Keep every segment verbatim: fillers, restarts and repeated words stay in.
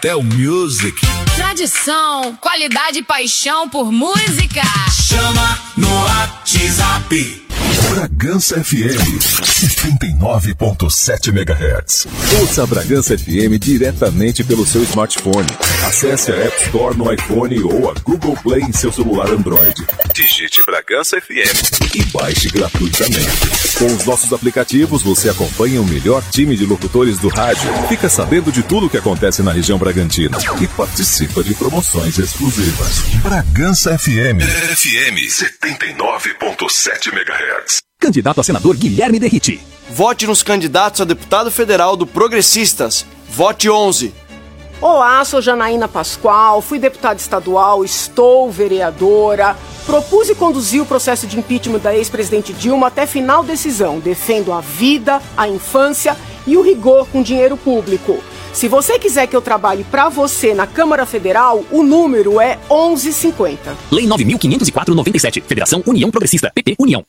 Pimentel Music. Tradição, qualidade e paixão por música. Chama no WhatsApp. Bragança F M setenta e nove ponto sete megahertz. Ouça a Bragança F M diretamente pelo seu smartphone. Acesse a App Store no iPhone ou a Google Play em seu celular Android. Digite Bragança F M e baixe gratuitamente. Com os nossos aplicativos, você acompanha o melhor time de locutores do rádio, fica sabendo de tudo o que acontece na região Bragantina e participa de promoções exclusivas. Bragança F M F M setenta e nove ponto sete megahertz. Candidato a senador Guilherme Derrite. Vote nos candidatos a deputado federal do Progressistas. Vote onze. Olá, sou Janaína Pascoal, fui deputada estadual, estou vereadora. Propus e conduzi o processo de impeachment da ex-presidente Dilma até final decisão. Defendo a vida, a infância e o rigor com dinheiro público. Se você quiser que eu trabalhe para você na Câmara Federal, o número é onze cinquenta. Lei nove mil quinhentos e quatro noventa e sete. Federação União Progressista. P P União.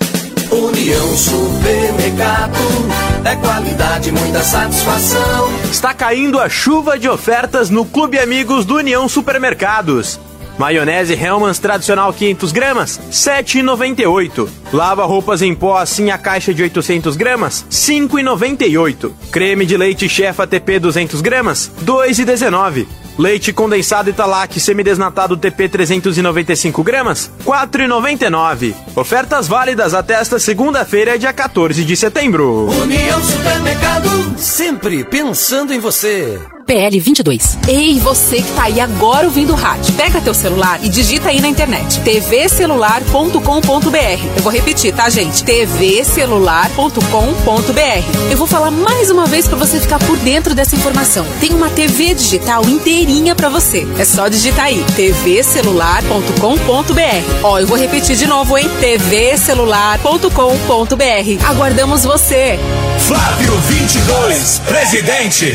União Supermercado, é qualidade, muita satisfação. Está caindo a chuva de ofertas no Clube Amigos do União Supermercados. Maionese Hellmann's tradicional quinhentos gramas, sete reais e noventa e oito centavos. Lava roupas em pó assim a caixa de oitocentos gramas, cinco reais e noventa e oito centavos. Creme de leite Chef A T P duzentos gramas, dois reais e dezenove centavos. Leite condensado Italac semidesnatado T P trezentos e noventa e cinco gramas, quatro reais e noventa e nove centavos. Ofertas válidas até esta segunda-feira, dia quatorze de setembro. União Supermercado, sempre pensando em você. P L vinte e dois. Ei, você que tá aí agora ouvindo o rádio, pega teu celular e digita aí na internet t v celular ponto com ponto b r. Eu vou repetir, tá, gente? t v celular ponto com ponto b r. Eu vou falar mais uma vez pra você ficar por dentro dessa informação. Tem uma T V digital inteirinha pra você. É só digitar aí t v celular ponto com ponto b r. Ó, eu vou repetir de novo, hein? t v celular ponto com ponto b r. Aguardamos você. Flávio vinte e dois, presidente.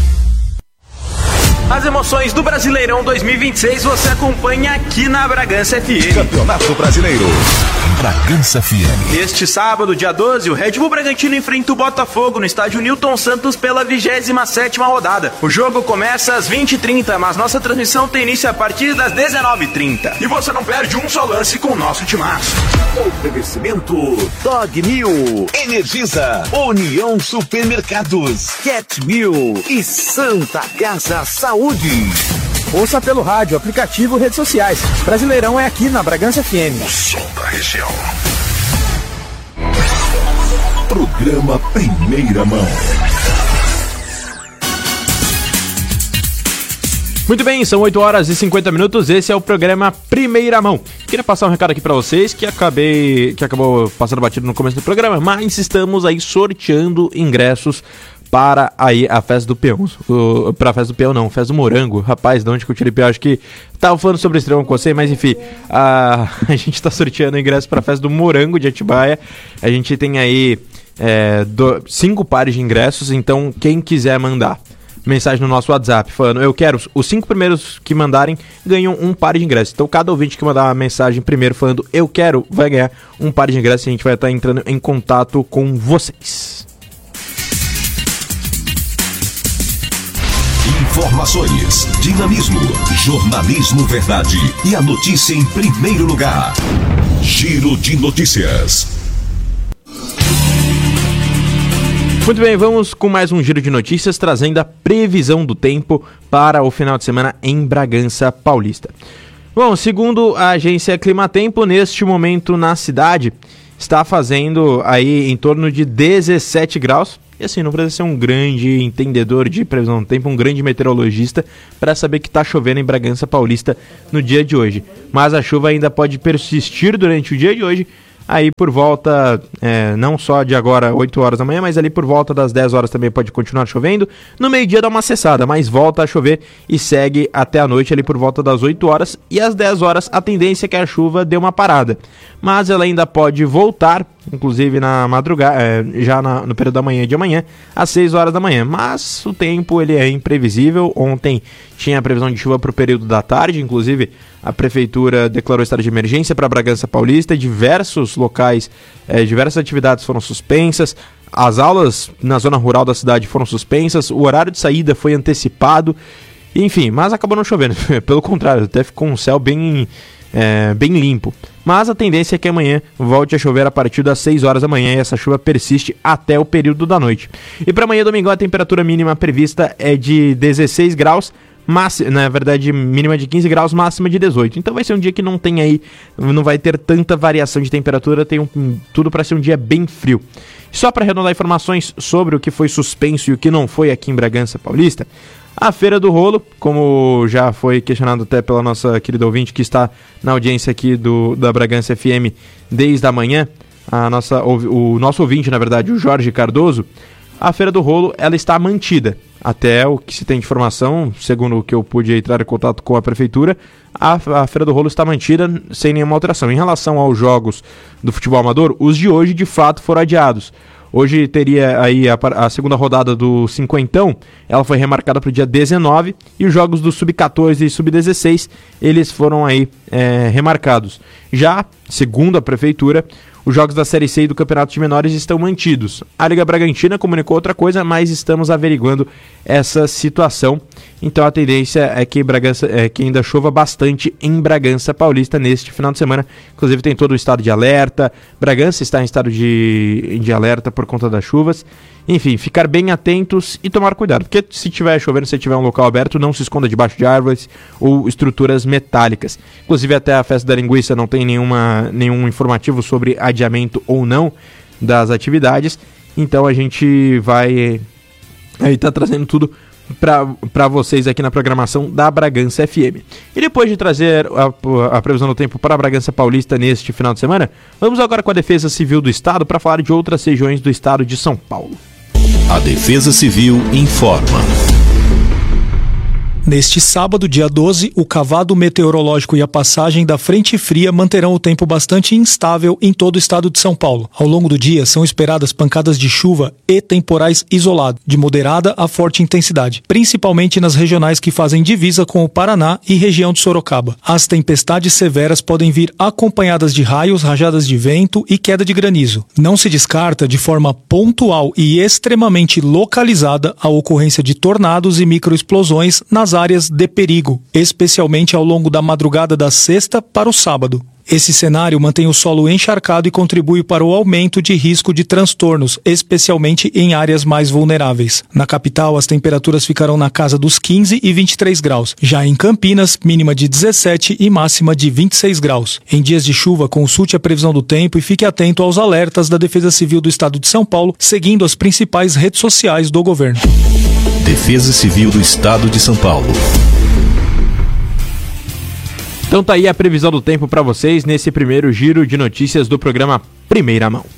As emoções do Brasileirão dois mil e vinte e seis você acompanha aqui na Bragança F M. Campeonato Brasileiro. Bragança F M. Este sábado, dia doze, o Red Bull Bragantino enfrenta o Botafogo no estádio Newton Santos pela vigésima sétima rodada. O jogo começa às vinte e trinta, mas nossa transmissão tem início a partir das dezenove e trinta. E você não perde um só lance com o nosso timaço. Oferecimento Dog Mil, Energisa, União Supermercados, Cat Mil e Santa Casa Saúde. Ouça pelo rádio, aplicativo, redes sociais. Brasileirão é aqui na Bragança F M. O som da região. Programa Primeira Mão. Muito bem, são oito horas e cinquenta minutos, esse é o programa Primeira Mão. Queria passar um recado aqui pra vocês, que acabei, que acabou passando batido no começo do programa, mas estamos aí sorteando ingressos para aí a festa do peão, o, pra festa do peão não, festa do morango, rapaz, de onde que eu tirei peão, acho que tava falando sobre Estrela com você, mas enfim, a, a gente tá sorteando ingressos pra festa do morango de Atibaia, a gente tem aí é, do, cinco pares de ingressos, então quem quiser mandar mensagem no nosso WhatsApp falando eu quero, os cinco primeiros que mandarem ganham um par de ingressos, então cada ouvinte que mandar uma mensagem primeiro falando eu quero, vai ganhar um par de ingressos e a gente vai estar entrando em contato com vocês. Informações, dinamismo, jornalismo verdade e a notícia em primeiro lugar. Giro de notícias. Muito bem, vamos com mais um giro de notícias trazendo a previsão do tempo para o final de semana em Bragança Paulista. Bom, segundo a agência Climatempo, neste momento na cidade está fazendo aí em torno de dezessete graus. E assim, não precisa ser um grande entendedor de previsão do tempo, um grande meteorologista para saber que está chovendo em Bragança Paulista no dia de hoje. Mas a chuva ainda pode persistir durante o dia de hoje, aí por volta, é, não só de agora, oito horas da manhã, mas ali por volta das dez horas também pode continuar chovendo. No meio-dia dá uma cessada, mas volta a chover e segue até a noite ali por volta das oito horas. E às dez horas a tendência é que a chuva dê uma parada. Mas ela ainda pode voltar, inclusive na madrugada, é, já na, no período da manhã de amanhã, às seis horas da manhã. Mas o tempo ele é imprevisível. Ontem tinha a previsão de chuva para o período da tarde, inclusive a prefeitura declarou estado de emergência para Bragança Paulista, diversos locais, é, diversas atividades foram suspensas, as aulas na zona rural da cidade foram suspensas, o horário de saída foi antecipado Enfim, mas acabou não chovendo. Pelo contrário, até ficou um céu bem, é, bem limpo. Mas a tendência é que amanhã volte a chover a partir das seis horas da manhã e essa chuva persiste até o período da noite. E para amanhã, domingo, a temperatura mínima prevista é de dezesseis graus, máxima, na verdade, mínima de quinze graus, máxima de dezoito. Então vai ser um dia que não tem aí, não vai ter tanta variação de temperatura, tem um, tudo para ser um dia bem frio. Só para arredondar informações sobre o que foi suspenso e o que não foi aqui em Bragança Paulista, a Feira do Rolo, como já foi questionado até pela nossa querida ouvinte que está na audiência aqui do, da Bragança F M desde a manhã, a nossa, o, o nosso ouvinte, na verdade, o Jorge Cardoso, a Feira do Rolo, ela está mantida. Até o que se tem de informação, segundo o que eu pude entrar em contato com a prefeitura, a, a Feira do Rolo está mantida sem nenhuma alteração. Em relação aos jogos do futebol amador, os de hoje de fato foram adiados. Hoje teria aí a, a segunda rodada do cinquentão, ela foi remarcada para o dia dezenove, e os jogos do sub catorze e sub dezesseis, eles foram aí é, remarcados. Já, segundo a prefeitura, os jogos da Série C e do Campeonato de Menores estão mantidos. A Liga Bragantina comunicou outra coisa, mas estamos averiguando essa situação. Então a tendência é que, Bragança, é que ainda chova bastante em Bragança Paulista neste final de semana. Inclusive tem todo o estado de alerta. Bragança está em estado de, de alerta por conta das chuvas. Enfim, ficar bem atentos e tomar cuidado, porque se tiver chovendo, se tiver um local aberto, não se esconda debaixo de árvores ou estruturas metálicas. Inclusive até a Festa da Linguiça não tem nenhuma, nenhum informativo sobre adiamento ou não das atividades, então a gente vai aí tá trazendo tudo para vocês aqui na programação da Bragança F M. E depois de trazer a, a previsão do tempo para a Bragança Paulista neste final de semana, vamos agora com a Defesa Civil do Estado para falar de outras regiões do estado de São Paulo. A Defesa Civil informa. Neste sábado, dia doze, o cavado meteorológico e a passagem da frente fria manterão o tempo bastante instável em todo o estado de São Paulo. Ao longo do dia, são esperadas pancadas de chuva e temporais isolados, de moderada a forte intensidade, principalmente nas regionais que fazem divisa com o Paraná e região de Sorocaba. As tempestades severas podem vir acompanhadas de raios, rajadas de vento e queda de granizo. Não se descarta de forma pontual e extremamente localizada a ocorrência de tornados e microexplosões nas áreas de perigo, especialmente ao longo da madrugada da sexta para o sábado. Esse cenário mantém o solo encharcado e contribui para o aumento de risco de transtornos, especialmente em áreas mais vulneráveis. Na capital, as temperaturas ficarão na casa dos quinze e vinte e três graus. Já em Campinas, mínima de dezessete e máxima de vinte e seis graus. Em dias de chuva, consulte a previsão do tempo e fique atento aos alertas da Defesa Civil do Estado de São Paulo, seguindo as principais redes sociais do governo. Defesa Civil do Estado de São Paulo. Então tá aí a previsão do tempo para vocês nesse primeiro giro de notícias do programa Primeira Mão.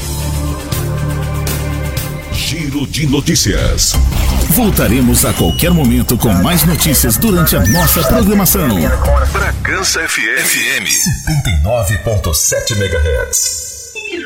Giro de notícias. Voltaremos a qualquer momento com mais notícias durante a nossa programação. Bragança F M setenta e nove ponto sete megahertz.